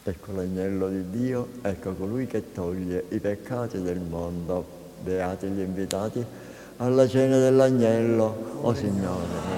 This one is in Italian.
Ecco l'agnello di Dio, ecco colui che toglie i peccati del mondo. Beati gli invitati alla cena dell'agnello, o Signore.